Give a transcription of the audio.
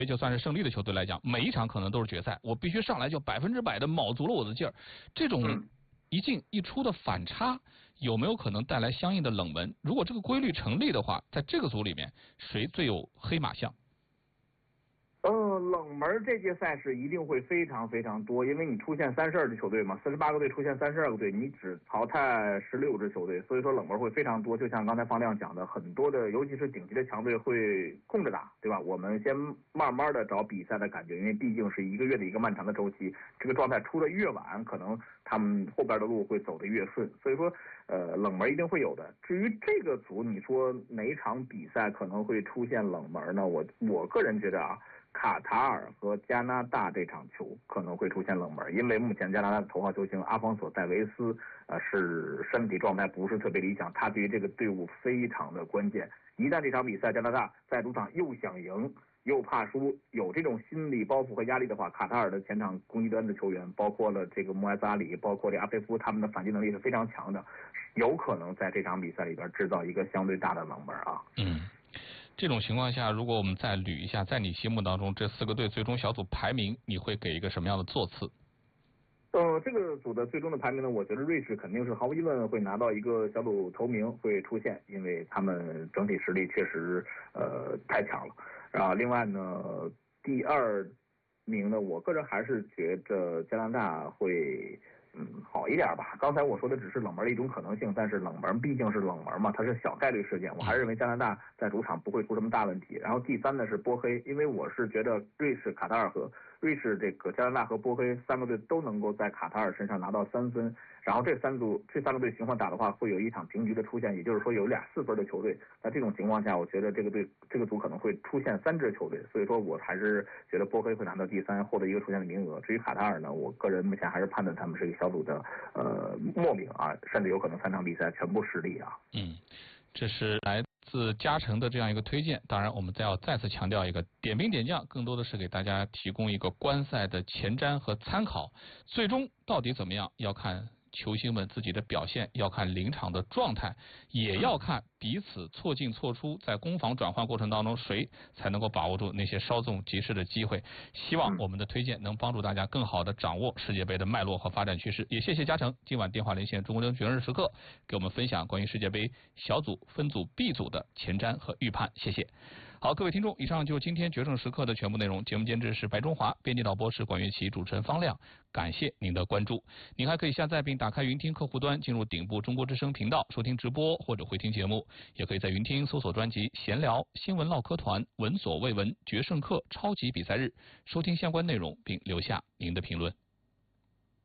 就算是胜利的球队来讲，每一场可能都是决赛，我必须上来就100%的卯足了我的劲儿。这种一进一出的反差，有没有可能带来相应的冷门？如果这个规律成立的话，在这个组里面，谁最有黑马相？ 冷门这届赛事一定会非常非常多，因为你出现32支球队嘛，48个队出现32个队，你只淘汰16支球队，所以说冷门会非常多。就像刚才方亮讲的，很多的尤其是顶级的强队会空着打，对吧？我们先慢慢的找比赛的感觉，因为毕竟是1个月的一个漫长的周期，这个状态出的越晚，可能他们后边的路会走得越顺。所以说，冷门一定会有的。至于这个组，你说哪一场比赛可能会出现冷门呢？我个人觉得啊，卡塔尔和加拿大这场球可能会出现冷门，因为目前加拿大的头号球星阿方索戴维斯是身体状态不是特别理想，他对于这个队伍非常的关键。一旦这场比赛加拿大在主场又想赢又怕输，有这种心理包袱和压力的话，卡塔尔的前场攻击端的球员，包括了这个穆埃萨里，包括这阿菲夫，他们的反击能力是非常强的，有可能在这场比赛里边制造一个相对大的冷门啊。 这种情况下，如果我们再捋一下，在你心目当中这4个队最终小组排名，你会给一个什么样的座次？ 这个组的最终的排名呢，我觉得瑞士肯定是毫无疑问会拿到一个小组头名会出现，因为他们整体实力确实太强了。然后另外呢，第2名呢，我个人还是觉得加拿大会好一点吧。刚才我说的只是冷门的一种可能性，但是冷门毕竟是冷门嘛，它是小概率事件，我还是认为加拿大在主场不会出什么大问题。然后第3呢是波黑，因为我是觉得瑞士、卡塔尔和瑞士这个加拿大和波黑3个队都能够在卡塔尔身上拿到3分，然后这3个队循环打的话，会有一场平局的出现，也就是说有俩4分的球队。那这种情况下，我觉得这个组可能会出现3支球队，所以说我还是觉得波黑会拿到第3，获得一个出线的名额。至于卡塔尔呢，我个人目前还是判断他们是一个小组的末名啊，甚至有可能3场比赛全部失利啊。 这是来自嘉诚的这样一个推荐。当然，我们再次强调一个点兵点将，更多的是给大家提供一个观赛的前瞻和参考。最终到底怎么样，要看球星们自己的表现，要看临场的状态，也要看彼此错进错出，在攻防转换过程当中，谁才能够把握住那些稍纵即逝的机会。希望我们的推荐能帮助大家更好的掌握世界杯的脉络和发展趋势。也谢谢嘉诚今晚电话连线中国决胜时刻，给我们分享关于世界杯小组、分组、B 组的前瞻和预判。谢谢。好，各位听众，以上就是今天决胜时刻的全部内容。节目监制是白中华，编辑导播是管乐琪，主持人方亮。感谢您的关注。您还可以下载并打开云听客户端，进入顶部中国之声频道收听直播或者回听节目。也可以在云听搜索专辑闲聊、新闻唠嗑团、闻所未闻、决胜课、超级比赛日，收听相关内容并留下您的评论。